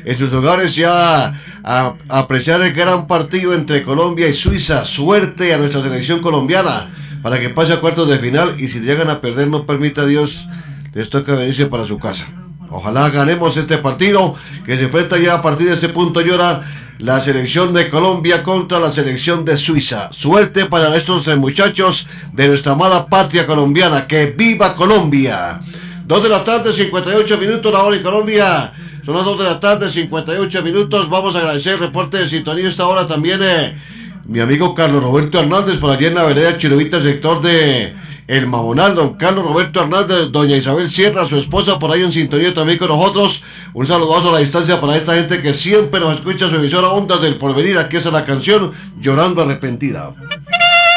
en sus hogares ya a apreciar el gran partido entre Colombia y Suiza. Suerte a nuestra selección colombiana para que pase a cuartos de final, y si llegan a perder, no permita Dios, les toca venirse para su casa. Ojalá ganemos este partido que se enfrenta ya a partir de este punto y hora la selección de Colombia contra la selección de Suiza. Suerte para estos muchachos de nuestra amada patria colombiana. ¡Que viva Colombia! 2 de la tarde, 58 minutos, la hora en Colombia. Son las 2 de la tarde, 58 minutos. Vamos a agradecer el reporte de sintonía esta hora también. Mi amigo Carlos Roberto Hernández, por allí en la vereda Chirovita, sector de El Mamonal. Don Carlos Roberto Hernández, doña Isabel Sierra, su esposa, por ahí en sintonía también con nosotros. Un saludazo a la distancia para esta gente que siempre nos escucha, su emisora Ondas del Porvenir. Aquí es la canción Llorando Arrepentida.